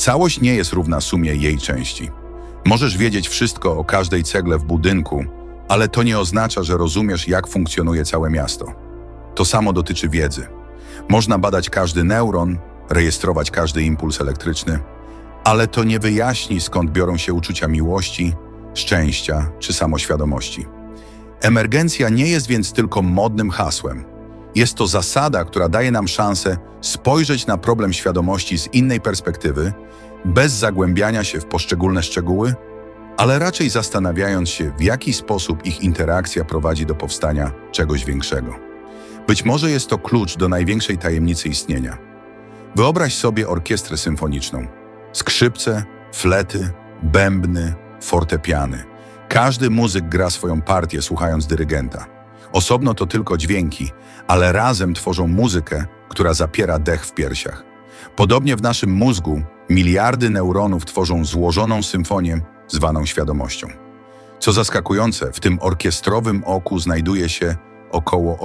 Całość nie jest równa sumie jej części. Możesz wiedzieć wszystko o każdej cegle w budynku, ale to nie oznacza, że rozumiesz, jak funkcjonuje całe miasto. To samo dotyczy wiedzy. Można badać każdy neuron, rejestrować każdy impuls elektryczny, ale to nie wyjaśni, skąd biorą się uczucia miłości, szczęścia czy samoświadomości. Emergencja nie jest więc tylko modnym hasłem. Jest to zasada, która daje nam szansę spojrzeć na problem świadomości z innej perspektywy, bez zagłębiania się w poszczególne szczegóły, ale raczej zastanawiając się, w jaki sposób ich interakcja prowadzi do powstania czegoś większego. Być może jest to klucz do największej tajemnicy istnienia. Wyobraź sobie orkiestrę symfoniczną. Skrzypce, flety, bębny, fortepiany. Każdy muzyk gra swoją partię, słuchając dyrygenta. Osobno to tylko dźwięki, ale razem tworzą muzykę, która zapiera dech w piersiach. Podobnie w naszym mózgu miliardy neuronów tworzą złożoną symfonię zwaną świadomością. Co zaskakujące, w tym orkiestrowym oku znajduje się około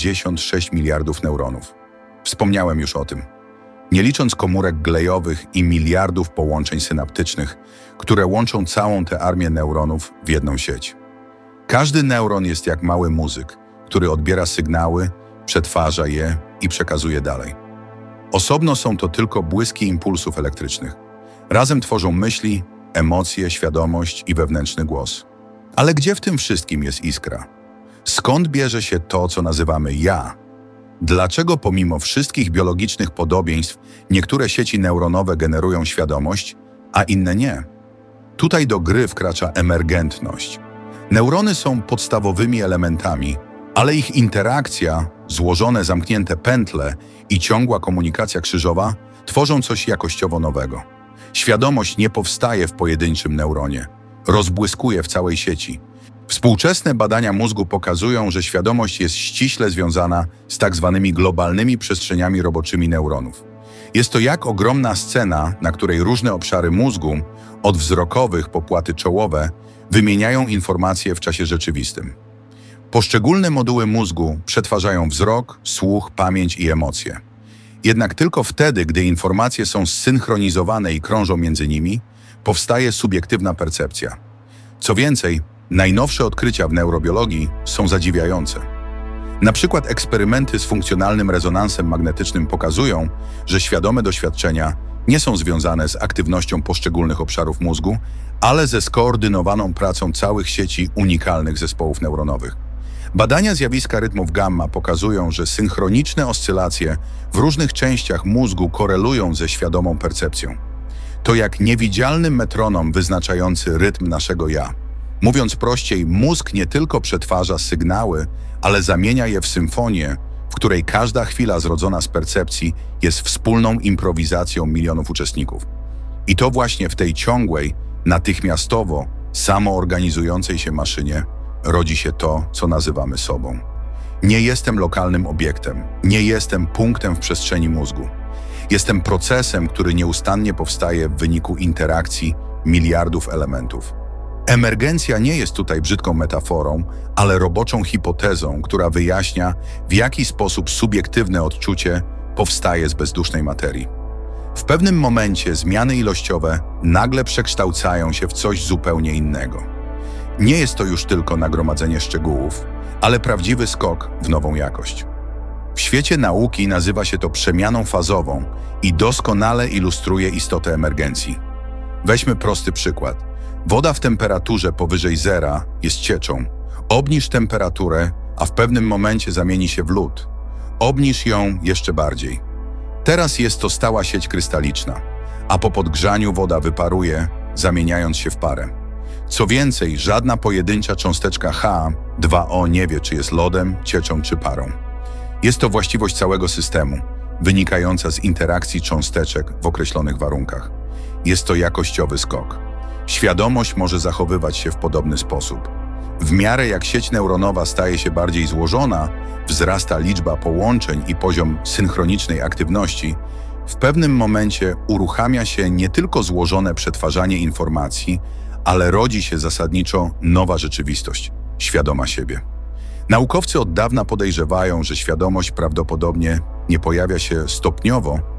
86 miliardów neuronów. Wspomniałem już o tym. Nie licząc komórek glejowych i miliardów połączeń synaptycznych, które łączą całą tę armię neuronów w jedną sieć. Każdy neuron jest jak mały muzyk, który odbiera sygnały, przetwarza je i przekazuje dalej. Osobno są to tylko błyski impulsów elektrycznych. Razem tworzą myśli, emocje, świadomość i wewnętrzny głos. Ale gdzie w tym wszystkim jest iskra? Skąd bierze się to, co nazywamy ja? Dlaczego pomimo wszystkich biologicznych podobieństw niektóre sieci neuronowe generują świadomość, a inne nie? Tutaj do gry wkracza emergentność. Neurony są podstawowymi elementami, ale ich interakcja, złożone zamknięte pętle i ciągła komunikacja krzyżowa tworzą coś jakościowo nowego. Świadomość nie powstaje w pojedynczym neuronie, rozbłyskuje w całej sieci. Współczesne badania mózgu pokazują, że świadomość jest ściśle związana z tak zwanymi globalnymi przestrzeniami roboczymi neuronów. Jest to jak ogromna scena, na której różne obszary mózgu, od wzrokowych po płaty czołowe, wymieniają informacje w czasie rzeczywistym. Poszczególne moduły mózgu przetwarzają wzrok, słuch, pamięć i emocje. Jednak tylko wtedy, gdy informacje są zsynchronizowane i krążą między nimi, powstaje subiektywna percepcja. Co więcej, najnowsze odkrycia w neurobiologii są zadziwiające. Na przykład eksperymenty z funkcjonalnym rezonansem magnetycznym pokazują, że świadome doświadczenia nie są związane z aktywnością poszczególnych obszarów mózgu, ale ze skoordynowaną pracą całych sieci unikalnych zespołów neuronowych. Badania zjawiska rytmów gamma pokazują, że synchroniczne oscylacje w różnych częściach mózgu korelują ze świadomą percepcją. To jak niewidzialny metronom wyznaczający rytm naszego ja. Mówiąc prościej, mózg nie tylko przetwarza sygnały, ale zamienia je w symfonię, w której każda chwila zrodzona z percepcji jest wspólną improwizacją milionów uczestników. I to właśnie w tej ciągłej, natychmiastowo, samoorganizującej się maszynie rodzi się to, co nazywamy sobą. Nie jestem lokalnym obiektem, nie jestem punktem w przestrzeni mózgu. Jestem procesem, który nieustannie powstaje w wyniku interakcji miliardów elementów. Emergencja nie jest tutaj brzydką metaforą, ale roboczą hipotezą, która wyjaśnia, w jaki sposób subiektywne odczucie powstaje z bezdusznej materii. W pewnym momencie zmiany ilościowe nagle przekształcają się w coś zupełnie innego. Nie jest to już tylko nagromadzenie szczegółów, ale prawdziwy skok w nową jakość. W świecie nauki nazywa się to przemianą fazową i doskonale ilustruje istotę emergencji. Weźmy prosty przykład. Woda w temperaturze powyżej zera jest cieczą. Obniż temperaturę, a w pewnym momencie zamieni się w lód. Obniż ją jeszcze bardziej. Teraz jest to stała sieć krystaliczna, a po podgrzaniu woda wyparuje, zamieniając się w parę. Co więcej, żadna pojedyncza cząsteczka H2O nie wie, czy jest lodem, cieczą czy parą. Jest to właściwość całego systemu, wynikająca z interakcji cząsteczek w określonych warunkach. Jest to jakościowy skok. Świadomość może zachowywać się w podobny sposób. W miarę jak sieć neuronowa staje się bardziej złożona, wzrasta liczba połączeń i poziom synchronicznej aktywności, w pewnym momencie uruchamia się nie tylko złożone przetwarzanie informacji, ale rodzi się zasadniczo nowa rzeczywistość, świadoma siebie. Naukowcy od dawna podejrzewają, że świadomość prawdopodobnie nie pojawia się stopniowo,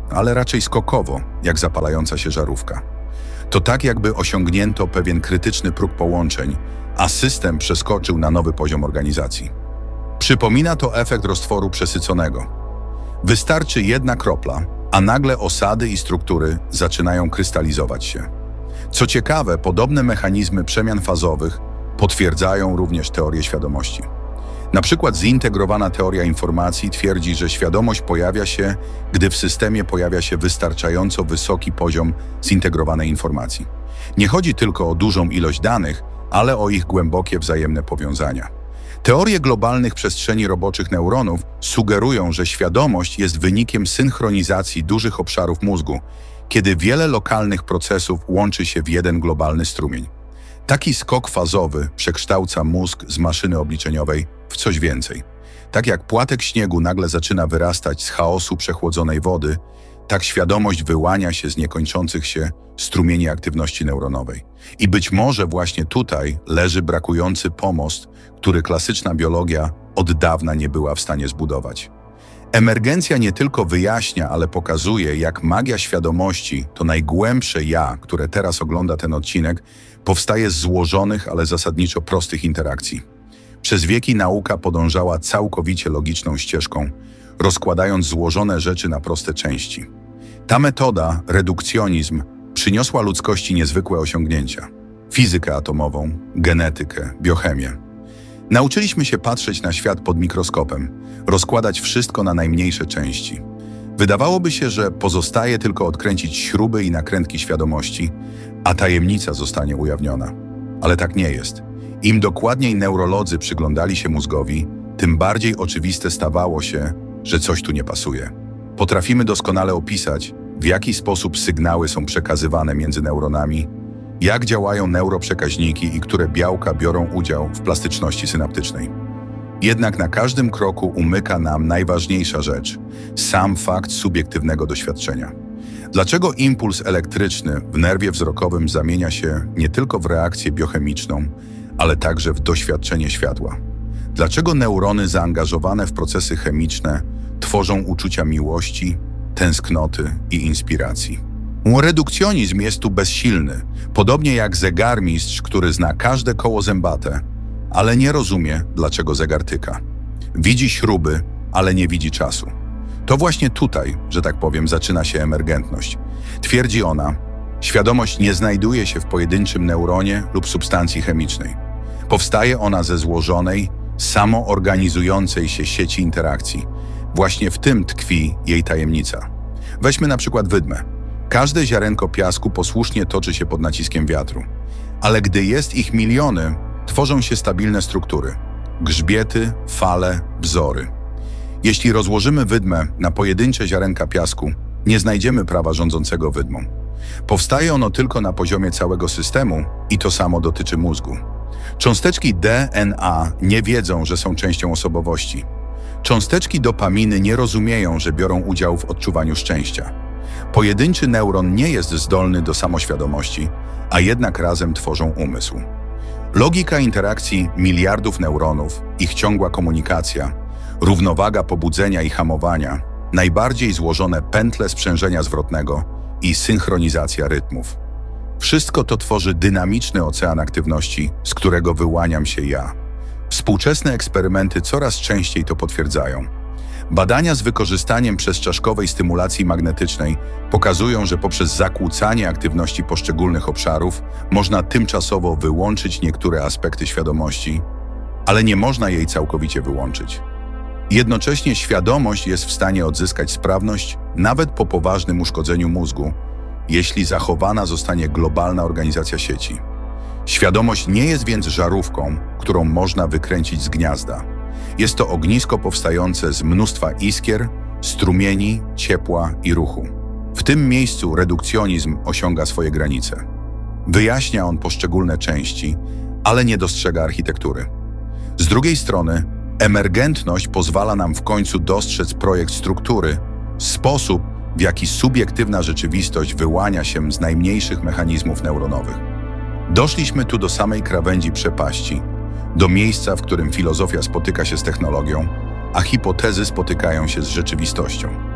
ale raczej skokowo, jak zapalająca się żarówka. To tak, jakby osiągnięto pewien krytyczny próg połączeń, a system przeskoczył na nowy poziom organizacji. Przypomina to efekt roztworu przesyconego. Wystarczy jedna kropla, a nagle osady i struktury zaczynają krystalizować się. Co ciekawe, podobne mechanizmy przemian fazowych potwierdzają również teorię świadomości. Na przykład zintegrowana teoria informacji twierdzi, że świadomość pojawia się, gdy w systemie pojawia się wystarczająco wysoki poziom zintegrowanej informacji. Nie chodzi tylko o dużą ilość danych, ale o ich głębokie wzajemne powiązania. Teorie globalnych przestrzeni roboczych neuronów sugerują, że świadomość jest wynikiem synchronizacji dużych obszarów mózgu, kiedy wiele lokalnych procesów łączy się w jeden globalny strumień. Taki skok fazowy przekształca mózg z maszyny obliczeniowej w coś więcej. Tak jak płatek śniegu nagle zaczyna wyrastać z chaosu przechłodzonej wody, tak świadomość wyłania się z niekończących się strumieni aktywności neuronowej. I być może właśnie tutaj leży brakujący pomost, który klasyczna biologia od dawna nie była w stanie zbudować. Emergencja nie tylko wyjaśnia, ale pokazuje, jak magia świadomości, to najgłębsze ja, które teraz ogląda ten odcinek, powstaje z złożonych, ale zasadniczo prostych interakcji. Przez wieki nauka podążała całkowicie logiczną ścieżką, rozkładając złożone rzeczy na proste części. Ta metoda, redukcjonizm, przyniosła ludzkości niezwykłe osiągnięcia. Fizykę atomową, genetykę, biochemię. Nauczyliśmy się patrzeć na świat pod mikroskopem, rozkładać wszystko na najmniejsze części. Wydawałoby się, że pozostaje tylko odkręcić śruby i nakrętki świadomości, a tajemnica zostanie ujawniona. Ale tak nie jest. Im dokładniej neurolodzy przyglądali się mózgowi, tym bardziej oczywiste stawało się, że coś tu nie pasuje. Potrafimy doskonale opisać, w jaki sposób sygnały są przekazywane między neuronami, jak działają neuroprzekaźniki i które białka biorą udział w plastyczności synaptycznej. Jednak na każdym kroku umyka nam najważniejsza rzecz – sam fakt subiektywnego doświadczenia. Dlaczego impuls elektryczny w nerwie wzrokowym zamienia się nie tylko w reakcję biochemiczną, ale także w doświadczenie światła? Dlaczego neurony zaangażowane w procesy chemiczne tworzą uczucia miłości, tęsknoty i inspiracji? Redukcjonizm jest tu bezsilny, podobnie jak zegarmistrz, który zna każde koło zębate, ale nie rozumie, dlaczego zegar tyka. Widzi śruby, ale nie widzi czasu. To właśnie tutaj, że tak powiem, zaczyna się emergentność. Twierdzi ona, świadomość nie znajduje się w pojedynczym neuronie lub substancji chemicznej. Powstaje ona ze złożonej, samoorganizującej się sieci interakcji. Właśnie w tym tkwi jej tajemnica. Weźmy na przykład wydmę. Każde ziarenko piasku posłusznie toczy się pod naciskiem wiatru. Ale gdy jest ich miliony, tworzą się stabilne struktury. Grzbiety, fale, wzory. Jeśli rozłożymy wydmę na pojedyncze ziarenka piasku, nie znajdziemy prawa rządzącego wydmą. Powstaje ono tylko na poziomie całego systemu i to samo dotyczy mózgu. Cząsteczki DNA nie wiedzą, że są częścią osobowości. Cząsteczki dopaminy nie rozumieją, że biorą udział w odczuwaniu szczęścia. Pojedynczy neuron nie jest zdolny do samoświadomości, a jednak razem tworzą umysł. Logika interakcji miliardów neuronów, ich ciągła komunikacja, równowaga pobudzenia i hamowania, najbardziej złożone pętle sprzężenia zwrotnego i synchronizacja rytmów. Wszystko to tworzy dynamiczny ocean aktywności, z którego wyłaniam się ja. Współczesne eksperymenty coraz częściej to potwierdzają. Badania z wykorzystaniem przezczaszkowej stymulacji magnetycznej pokazują, że poprzez zakłócanie aktywności poszczególnych obszarów można tymczasowo wyłączyć niektóre aspekty świadomości, ale nie można jej całkowicie wyłączyć. Jednocześnie świadomość jest w stanie odzyskać sprawność nawet po poważnym uszkodzeniu mózgu, jeśli zachowana zostanie globalna organizacja sieci. Świadomość nie jest więc żarówką, którą można wykręcić z gniazda. Jest to ognisko powstające z mnóstwa iskier, strumieni, ciepła i ruchu. W tym miejscu redukcjonizm osiąga swoje granice. Wyjaśnia on poszczególne części, ale nie dostrzega architektury. Z drugiej strony, emergentność pozwala nam w końcu dostrzec projekt struktury, sposób, w jaki subiektywna rzeczywistość wyłania się z najmniejszych mechanizmów neuronowych. Doszliśmy tu do samej krawędzi przepaści, do miejsca, w którym filozofia spotyka się z technologią, a hipotezy spotykają się z rzeczywistością.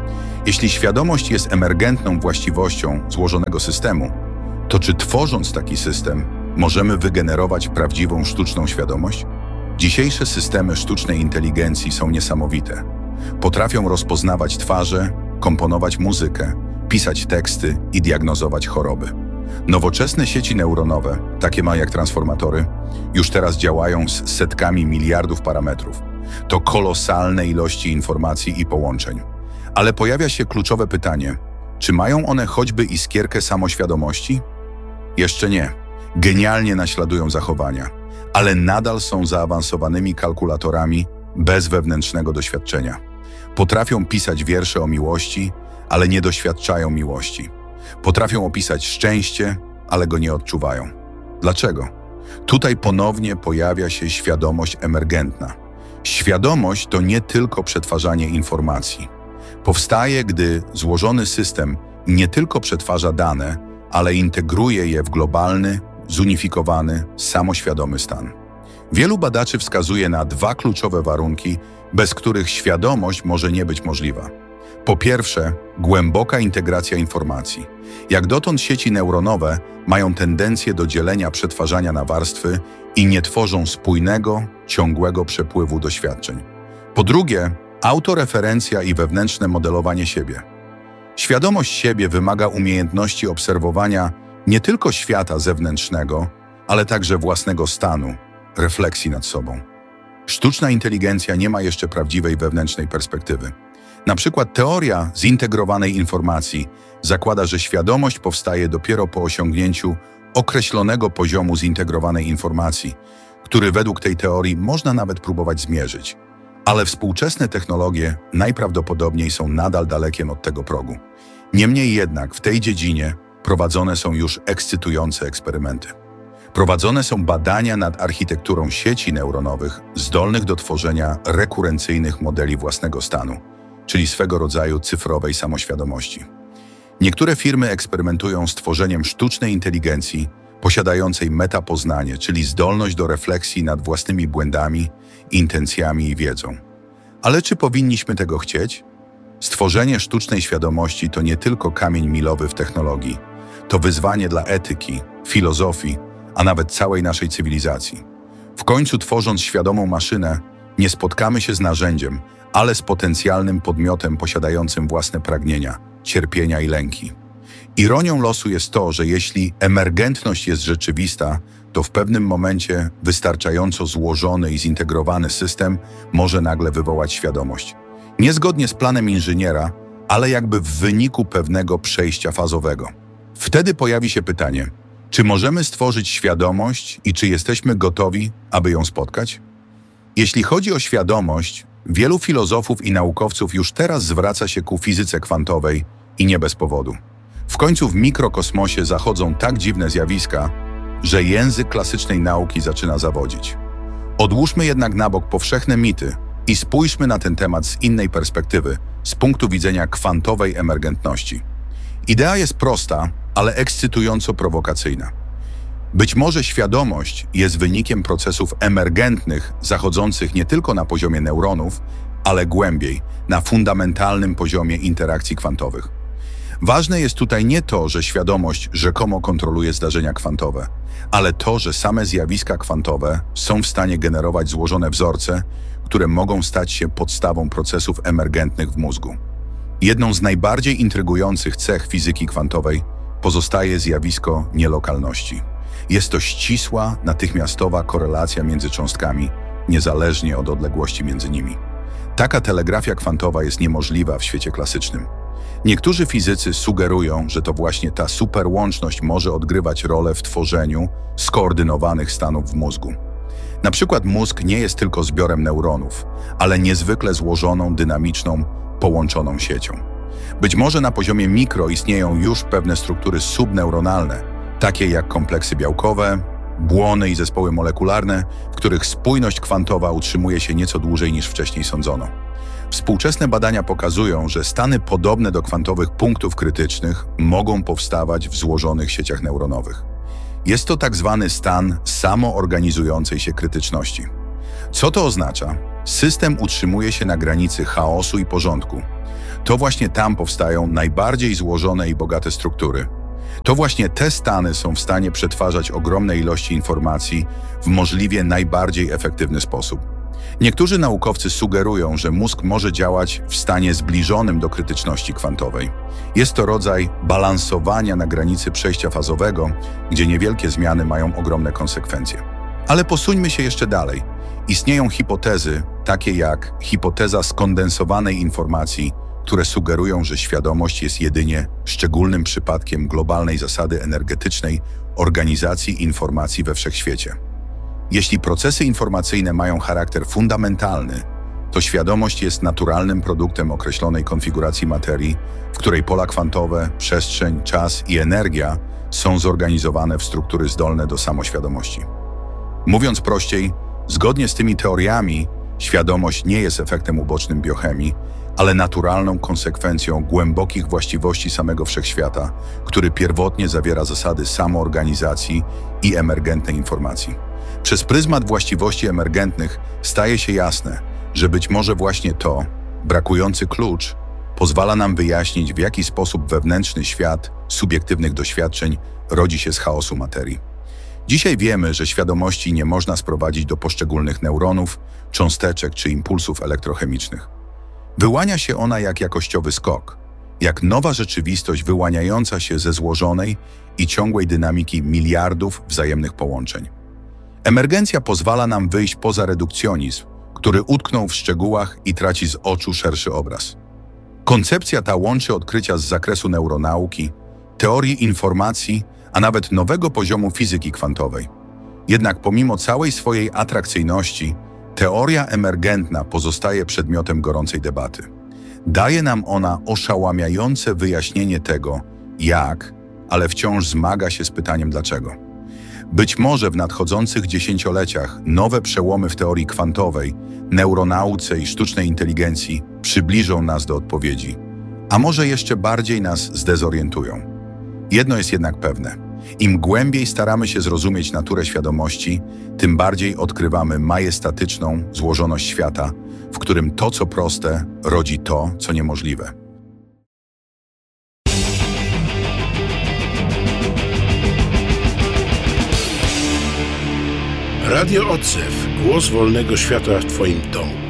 Jeśli świadomość jest emergentną właściwością złożonego systemu, to czy tworząc taki system możemy wygenerować prawdziwą sztuczną świadomość? Dzisiejsze systemy sztucznej inteligencji są niesamowite. Potrafią rozpoznawać twarze, komponować muzykę, pisać teksty i diagnozować choroby. Nowoczesne sieci neuronowe, takie jak transformatory, już teraz działają z setkami miliardów parametrów. To kolosalne ilości informacji i połączeń. Ale pojawia się kluczowe pytanie, czy mają one choćby iskierkę samoświadomości? Jeszcze nie. Genialnie naśladują zachowania, ale nadal są zaawansowanymi kalkulatorami bez wewnętrznego doświadczenia. Potrafią pisać wiersze o miłości, ale nie doświadczają miłości. Potrafią opisać szczęście, ale go nie odczuwają. Dlaczego? Tutaj ponownie pojawia się świadomość emergentna. Świadomość to nie tylko przetwarzanie informacji. Powstaje, gdy złożony system nie tylko przetwarza dane, ale integruje je w globalny, zunifikowany, samoświadomy stan. Wielu badaczy wskazuje na dwa kluczowe warunki, bez których świadomość może nie być możliwa. Po pierwsze, głęboka integracja informacji. Jak dotąd sieci neuronowe mają tendencję do dzielenia przetwarzania na warstwy i nie tworzą spójnego, ciągłego przepływu doświadczeń. Po drugie, autoreferencja i wewnętrzne modelowanie siebie. Świadomość siebie wymaga umiejętności obserwowania nie tylko świata zewnętrznego, ale także własnego stanu, refleksji nad sobą. Sztuczna inteligencja nie ma jeszcze prawdziwej wewnętrznej perspektywy. Na przykład teoria zintegrowanej informacji zakłada, że świadomość powstaje dopiero po osiągnięciu określonego poziomu zintegrowanej informacji, który według tej teorii można nawet próbować zmierzyć. Ale współczesne technologie najprawdopodobniej są nadal dalekie od tego progu. Niemniej jednak w tej dziedzinie prowadzone są już ekscytujące eksperymenty. Prowadzone są badania nad architekturą sieci neuronowych zdolnych do tworzenia rekurencyjnych modeli własnego stanu, czyli swego rodzaju cyfrowej samoświadomości. Niektóre firmy eksperymentują z tworzeniem sztucznej inteligencji posiadającej metapoznanie, czyli zdolność do refleksji nad własnymi błędami, intencjami i wiedzą. Ale czy powinniśmy tego chcieć? Stworzenie sztucznej świadomości to nie tylko kamień milowy w technologii, to wyzwanie dla etyki, filozofii, a nawet całej naszej cywilizacji. W końcu tworząc świadomą maszynę, nie spotkamy się z narzędziem, ale z potencjalnym podmiotem posiadającym własne pragnienia, cierpienia i lęki. Ironią losu jest to, że jeśli emergentność jest rzeczywista, to w pewnym momencie wystarczająco złożony i zintegrowany system może nagle wywołać świadomość. Niezgodnie z planem inżyniera, ale jakby w wyniku pewnego przejścia fazowego. Wtedy pojawi się pytanie, czy możemy stworzyć świadomość i czy jesteśmy gotowi, aby ją spotkać? Jeśli chodzi o świadomość, wielu filozofów i naukowców już teraz zwraca się ku fizyce kwantowej i nie bez powodu. W końcu w mikrokosmosie zachodzą tak dziwne zjawiska, że język klasycznej nauki zaczyna zawodzić. Odłóżmy jednak na bok powszechne mity i spójrzmy na ten temat z innej perspektywy, z punktu widzenia kwantowej emergentności. Idea jest prosta, ale ekscytująco prowokacyjna. Być może świadomość jest wynikiem procesów emergentnych zachodzących nie tylko na poziomie neuronów, ale głębiej, na fundamentalnym poziomie interakcji kwantowych. Ważne jest tutaj nie to, że świadomość rzekomo kontroluje zdarzenia kwantowe, ale to, że same zjawiska kwantowe są w stanie generować złożone wzorce, które mogą stać się podstawą procesów emergentnych w mózgu. Jedną z najbardziej intrygujących cech fizyki kwantowej pozostaje zjawisko nielokalności. Jest to ścisła, natychmiastowa korelacja między cząstkami, niezależnie od odległości między nimi. Taka telegrafia kwantowa jest niemożliwa w świecie klasycznym. Niektórzy fizycy sugerują, że to właśnie ta superłączność może odgrywać rolę w tworzeniu skoordynowanych stanów w mózgu. Na przykład mózg nie jest tylko zbiorem neuronów, ale niezwykle złożoną, dynamiczną, połączoną siecią. Być może na poziomie mikro istnieją już pewne struktury subneuronalne, takie jak kompleksy białkowe, błony i zespoły molekularne, w których spójność kwantowa utrzymuje się nieco dłużej niż wcześniej sądzono. Współczesne badania pokazują, że stany podobne do kwantowych punktów krytycznych mogą powstawać w złożonych sieciach neuronowych. Jest to tak zwany stan samoorganizującej się krytyczności. Co to oznacza? System utrzymuje się na granicy chaosu i porządku. To właśnie tam powstają najbardziej złożone i bogate struktury. To właśnie te stany są w stanie przetwarzać ogromne ilości informacji w możliwie najbardziej efektywny sposób. Niektórzy naukowcy sugerują, że mózg może działać w stanie zbliżonym do krytyczności kwantowej. Jest to rodzaj balansowania na granicy przejścia fazowego, gdzie niewielkie zmiany mają ogromne konsekwencje. Ale posuńmy się jeszcze dalej. Istnieją hipotezy, takie jak hipoteza skondensowanej informacji, które sugerują, że świadomość jest jedynie szczególnym przypadkiem globalnej zasady energetycznej organizacji informacji we wszechświecie. Jeśli procesy informacyjne mają charakter fundamentalny, to świadomość jest naturalnym produktem określonej konfiguracji materii, w której pola kwantowe, przestrzeń, czas i energia są zorganizowane w struktury zdolne do samoświadomości. Mówiąc prościej, zgodnie z tymi teoriami, świadomość nie jest efektem ubocznym biochemii, ale naturalną konsekwencją głębokich właściwości samego wszechświata, który pierwotnie zawiera zasady samoorganizacji i emergentnej informacji. Przez pryzmat właściwości emergentnych staje się jasne, że być może właśnie to, brakujący klucz, pozwala nam wyjaśnić, w jaki sposób wewnętrzny świat subiektywnych doświadczeń rodzi się z chaosu materii. Dzisiaj wiemy, że świadomości nie można sprowadzić do poszczególnych neuronów, cząsteczek czy impulsów elektrochemicznych. Wyłania się ona jak jakościowy skok, jak nowa rzeczywistość wyłaniająca się ze złożonej i ciągłej dynamiki miliardów wzajemnych połączeń. Emergencja pozwala nam wyjść poza redukcjonizm, który utknął w szczegółach i traci z oczu szerszy obraz. Koncepcja ta łączy odkrycia z zakresu neuronauki, teorii informacji, a nawet nowego poziomu fizyki kwantowej. Jednak pomimo całej swojej atrakcyjności, teoria emergentna pozostaje przedmiotem gorącej debaty. Daje nam ona oszałamiające wyjaśnienie tego, jak, ale wciąż zmaga się z pytaniem dlaczego. Być może w nadchodzących dziesięcioleciach nowe przełomy w teorii kwantowej, neuronauce i sztucznej inteligencji przybliżą nas do odpowiedzi, a może jeszcze bardziej nas zdezorientują. Jedno jest jednak pewne. Im głębiej staramy się zrozumieć naturę świadomości, tym bardziej odkrywamy majestatyczną złożoność świata, w którym to, co proste, rodzi to, co niemożliwe. Radio Odzew. Głos wolnego świata w Twoim domu.